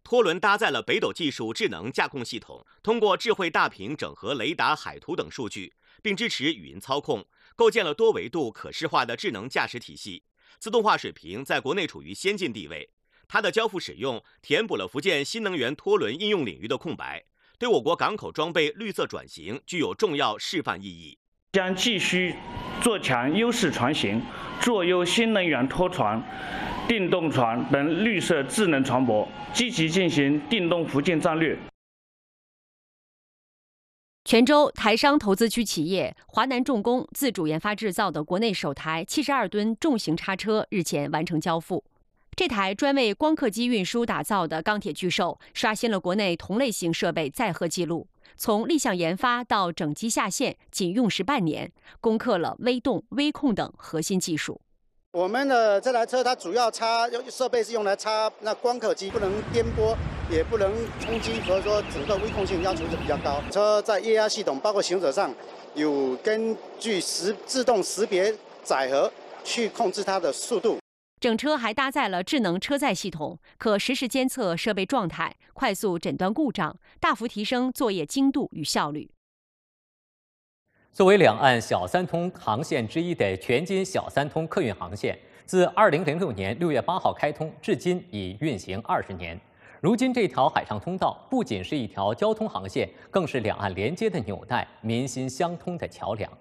拖轮搭载了北斗技术智能驾控系统，通过智慧大屏整合雷达、海图等数据，并支持语音操控，构建了多维度可视化的智能驾驶体系。自动化水平在国内处于先进地位。它的交付使用填补了福建新能源拖轮应用领域的空白，对我国港口装备绿色转型具有重要示范意义。 将继续做强优势船型，做优新能源拖船、电动船等绿色智能船舶，积极进行电动福建战略。 泉州台商投资区企业华南重工自主研发制造的国内首台72吨重型叉车日前完成交付。这台专为光刻机运输打造的钢铁巨兽，刷新了国内同类型设备载荷记录。从立项研发到整机下线，仅用时半年，攻克了微动、微控等核心技术。 我们的这台车，它主要插设备是用来插那光刻机，不能颠簸，也不能冲击，所以说整个微控性要求是比较高。车在液压系统，包括行走上，有根据自动识别载荷去控制它的速度。 整车还搭载了智能车载系统，可实时监测设备状态，快速诊断故障，大幅提升作业精度与效率。 作为两岸小三通航线之一的全金小三通客运航线，自2006年6月8号开通，至今已运行20年。如今，这条海上通道不仅是一条交通航线，更是两岸连接的纽带，民心相通的桥梁。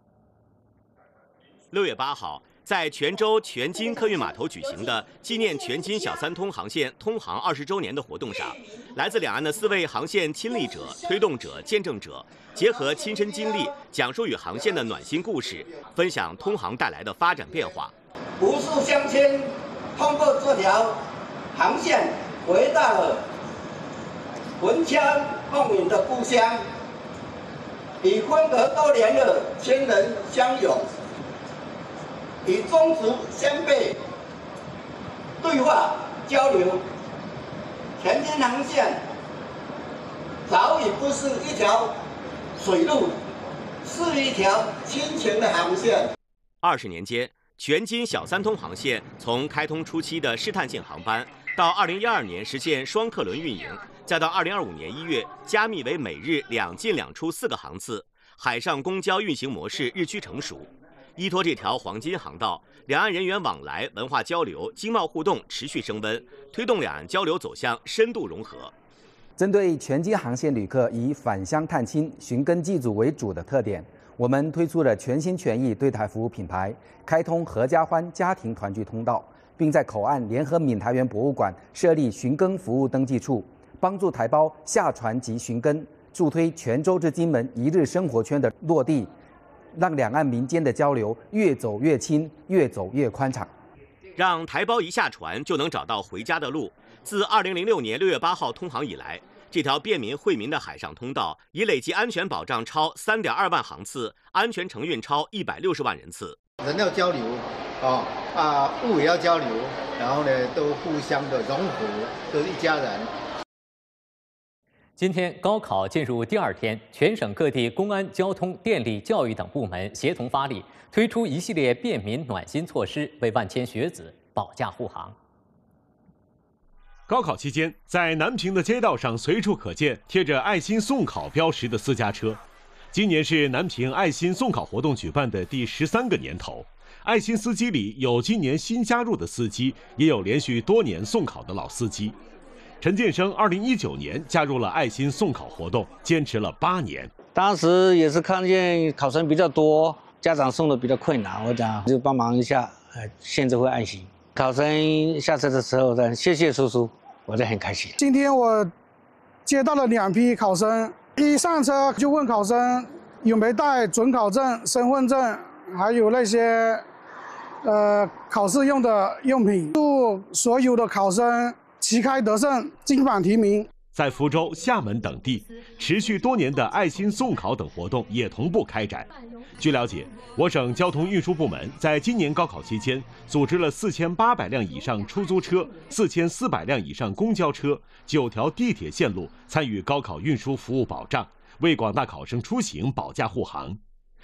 6月8号。在泉州全金客运码头举行的纪念全金小三通航线通航20周年的活动上，来自两岸的4位航线亲历者、推动者、见证者，结合亲身经历，讲述与航线的暖心故事，分享通航带来的发展变化。 无数乡亲通过这条航线，回到了魂腔梦萦的故乡，与分隔多年的亲人相拥。与宗族先辈对话交流，全金航线早已不是一条水路，是一条亲情的航线。 20年间，全金小三通航线从开通初期的试探性航班，到2012年实现双客轮运营，再到2025年1月加密为每日2进2出4个航次，海上公交运行模式日趋成熟。依托这条黄金航道，两岸人员往来、文化交流、经贸互动持续升温，推动两岸交流走向深度融合。 针对全金航线旅客以返乡探亲、寻根祭祖为主的特点，我们推出了全心全意对台服务品牌，开通合家欢家庭团聚通道，并在口岸联合闽台园博物馆设立寻根服务登记处，帮助台胞下船及寻根，助推泉州至金门一日生活圈的落地。让两岸民间的交流越走越亲，越走越宽敞， 让台胞一下船就能找到回家的路。自2006年6月8号通航以来，这条便民惠民的海上通道已累计安全保障超3.2万航次，安全承运超160万人次。 人要交流，物也要交流，然后呢，都互相的融合，都是一家人。 今天高考进入第2天，全省各地公安、交通、电力、教育等部门协同发力，推出一系列便民暖心措施，为万千学子保驾护航。 高考期间，在南平的街道上随处可见贴着爱心送考标识的私家车。今年是南平爱心送考活动举办的第13个年头，爱心司机里有今年新加入的司机，也有连续多年送考的老司机。陈建生2019年加入了爱心送考活动，坚持了8年。 当时也是看见考生比较多，家长送的比较困难，我讲就帮忙一下，县社会爱心。考生下车的时候，谢谢叔叔，我就很开心。 今天我接到了2批考生，一上车就问考生有没有带准考证、身份证，还有那些考试用的用品。祝所有的考生旗开得胜，金榜题名。 在福州、厦门等地，持续多年的爱心送考等活动也同步开展。据了解，我省交通运输部门在今年高考期间，组织了4800辆以上出租车、4400辆以上公交车、9条地铁线路参与高考运输服务保障，为广大考生出行保驾护航。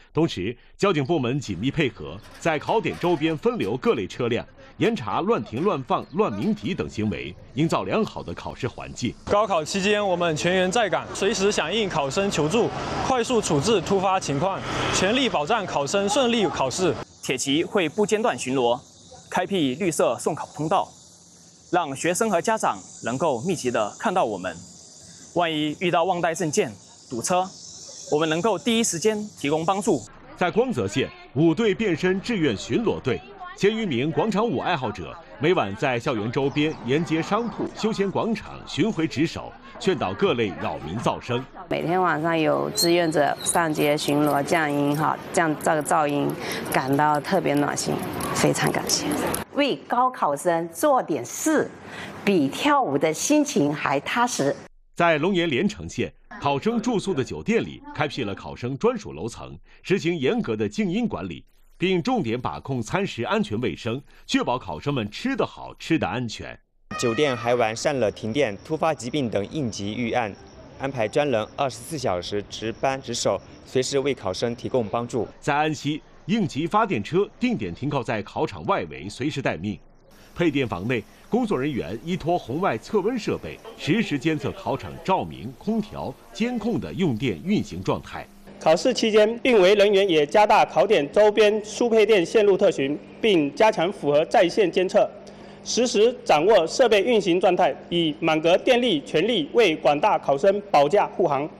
同时，交警部门紧密配合，在考点周边分流各类车辆，严查乱停、乱放、乱鸣笛等行为，营造良好的考试环境。 高考期间，我们全员在岗，随时响应考生求助，快速处置突发情况，全力保障考生顺利考试。 铁骑会不间断巡逻，开辟绿色送考通道，让学生和家长能够密集地看到我们。万一遇到忘带证件、堵车，我们能够第一时间提供帮助。 在光泽县，5队变身志愿巡逻队，千余名广场舞爱好者每晚在校园周边沿街商铺、休闲广场巡回值守，劝导各类扰民噪声。 每天晚上有志愿者上街巡逻降音降这个噪音，感到特别暖心，非常感谢。 为高考生做点事，比跳舞的心情还踏实。 在龙岩连城县，考生住宿的酒店里开辟了考生专属楼层，实行严格的静音管理，并重点把控餐食安全卫生，确保考生们吃得好、吃得安全。 酒店还完善了停电、突发疾病等应急预案，安排专人24小时值班值守，随时为考生提供帮助。 在安溪，应急发电车定点停靠在考场外围，随时待命。配电房内，工作人员依托红外测温设备，实时监测考场照明、空调、监控的用电运行状态。 考试期间，并维人员也加大考点周边输配电线路特巡，并加强符合在线监测，实时掌握设备运行状态，以满格电力全力为广大考生保驾护航。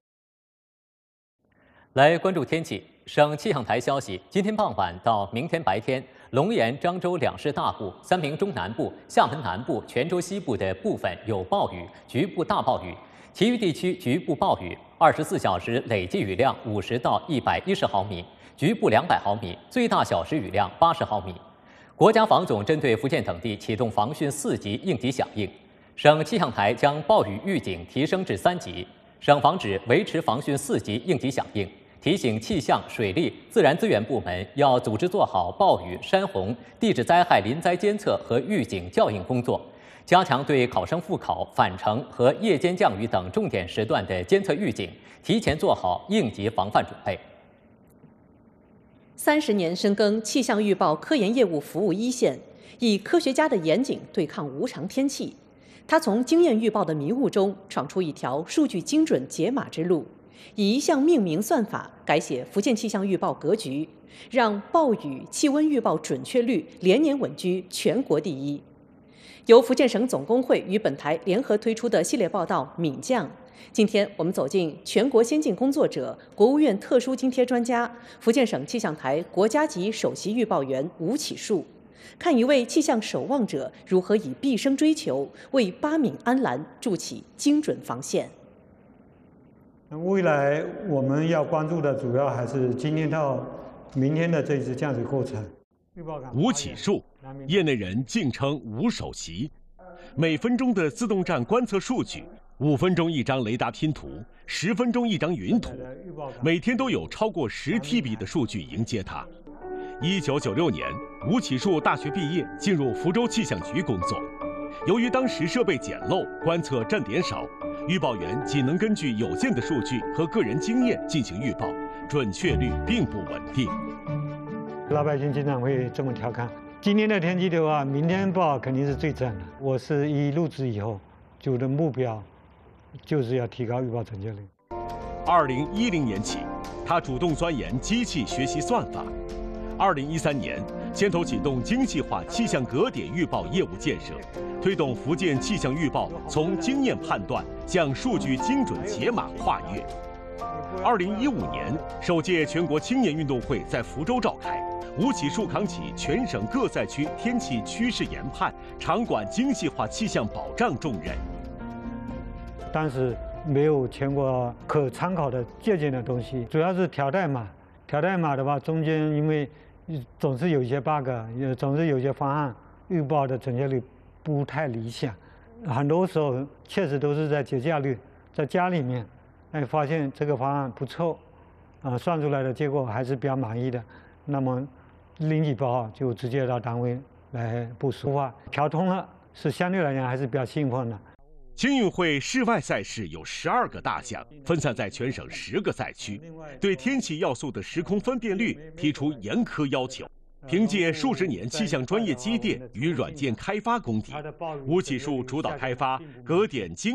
来关注天气。省气象台消息，今天傍晚到明天白天，龙岩、漳州两市大部、三明中南部、厦门南部、泉州西部的部分有暴雨，局部大暴雨，其余地区局部暴雨，24小时累计雨量50到110毫米，局部200毫米，最大小时雨量80毫米。国家防总针对福建等地启动防汛4级应急响应，省气象台将暴雨预警提升至3级，省防指维持防汛4级应急响应。提醒气象、水利、自然资源部门要组织做好暴雨、山洪、地质灾害临灾监测和预警校应工作，加强对考生复考、返程和夜间降雨等重点时段的监测预警，提前做好应急防范准备。 30年深耕气象预报科研业务服务一线，以科学家的严谨对抗无常天气。他从经验预报的迷雾中闯出一条数据精准解码之路。以一项命名算法改写福建气象预报格局，让暴雨、气温预报准确率连年稳居全国第一。由福建省总工会与本台联合推出的系列报道《闽降》，今天我们走进全国先进工作者、国务院特殊津贴专家、福建省气象台国家级首席预报员吴启树，看一位气象守望者如何以毕生追求为巴闽安澜筑起精准防线。 未来我们要关注的主要还是今天到明天的这一次降水过程。 吴启树，业内人竟称吴首席。每分钟的自动站观测数据，5分钟一张雷达拼图，10分钟一张云图，每天都有超过10 TB 的数据迎接他。1996年，吴启树大学毕业，进入福州气象局工作。由于当时设备简陋，观测站点少，预报员仅能根据有限的数据和个人经验进行预报，准确率并不稳定。 老百姓经常会这么调侃：今天的天气的话，明天报肯定是最准的。我是一入职以后，就的目标就是要提高预报准确率。 2010年起，他主动钻研机器学习算法。2013年，牵头启动精细化气象格点预报业务建设，推动福建气象预报从经验判断向数据精准解码跨越。2015年，首届全国青年运动会在福州召开，吴启树扛起全省各赛区天气趋势研判、场馆精细化气象保障重任。 当时没有全国可参考的借鉴的东西，主要是条代码。条代码的话，中间因为总是有一些 bug， 总是有一些方案预报的准确率不太理想，很多时候确实都是在节假日在家里面，发现这个方案不错，算出来的结果还是比较满意的，那么拎起包就直接到单位来部署。调通了是相对来讲还是比较兴奋的。 青运会室外赛事有12个大项，分散在全省10个赛区，对天气要素的时空分辨率提出严苛要求。凭借数十年气象专业积淀与软件开发功底，吴启树主导开发格点精